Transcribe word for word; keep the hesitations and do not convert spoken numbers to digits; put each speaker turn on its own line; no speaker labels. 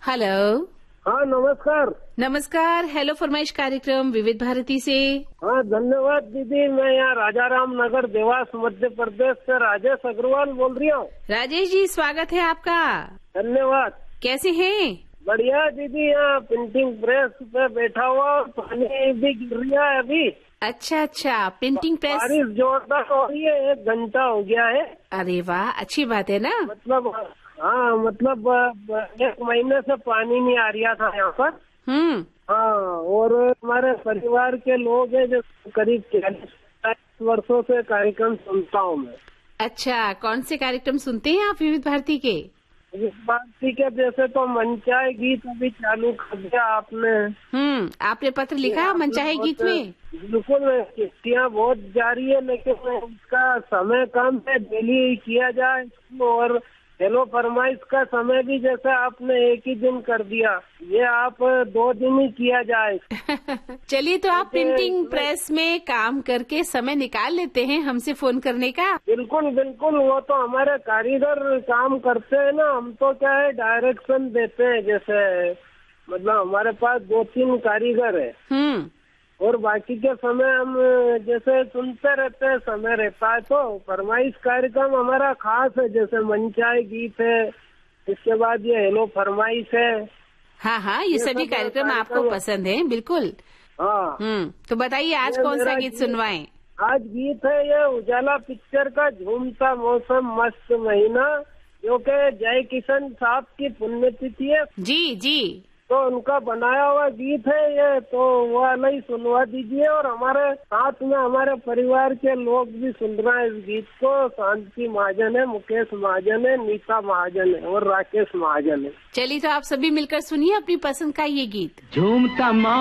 Hello.
हाँ नमस्कार।
नमस्कार। हेलो फरमाइश कार्यक्रम विविध भारती से।
हाँ धन्यवाद दीदी। मैं यहाँ राजाराम नगर देवास मध्य प्रदेश से राजेश अग्रवाल बोल रही हूँ।
राजेश जी स्वागत है आपका।
धन्यवाद।
कैसे हैं?
बढ़िया दीदी। यहाँ प्रिंटिंग प्रेस पे बैठा हुआ, पानी भी गिर रहा है अभी।
अच्छा अच्छा, प्रिंटिंग प्रेस।
बारिश जोरदार हो रही है, एक घंटा हो गया है।
अरे वाह, अच्छी बात है ना।
मतलब हाँ मतलब एक महीने से पानी नहीं आ रहा था यहाँ पर।
हम्म।
हाँ, और हमारे परिवार के लोग हैं जो करीब चालीस वर्षों से कार्यक्रम सुनता हूँ मैं।
अच्छा, कौन से कार्यक्रम सुनते हैं आप विविध भारती के?
विविध भारती के जैसे तो मनचाहे गीत अभी चालू कर दिया आपने।
हम्म, आपने पत्र लिखा मनचाहे गीत में?
बिल्कुल, किस्तियाँ बहुत जारी है, लेकिन इसका समय कम है, डेली किया जाए। और हेलो फरमाइश का समय भी जैसे आपने एक ही दिन कर दिया, ये आप दो दिन ही किया जाए।
चलिए, तो आप प्रिंटिंग प्रेस में काम करके समय निकाल लेते हैं हमसे फोन करने का?
बिल्कुल बिल्कुल, वो तो हमारे कारीगर काम करते हैं ना, हम तो क्या है डायरेक्शन देते हैं। जैसे मतलब हमारे पास दो तीन कारीगर है
हम्म।
और बाकी के समय हम जैसे सुनते रहते हैं, समय रहता है। तो फरमाइश कार्यक्रम हमारा खास है, जैसे मनचाहे गीत है, इसके बाद ये हेलो फरमाइश है।
हाँ हाँ, ये, ये सभी कार्यक्रम आपको पसंद है? बिल्कुल।
हाँ।
हम्म, तो बताइए आज कौन सा गीत सुनवाएं?
आज गीत है ये उजाला पिक्चर का झूमता मौसम मस्त महीना, जो कि जय किशन साहब की पुण्यतिथि है।
जी जी,
तो उनका बनाया हुआ गीत है ये, तो वो नहीं सुनवा दीजिए। और हमारे साथ में हमारे परिवार के लोग भी सुन रहे हैं इस गीत को। शांति महाजन है, मुकेश महाजन है, नीता महाजन है और राकेश महाजन है।
चलिए, तो आप सभी मिलकर सुनिए अपनी पसंद का ये गीत।
झूमता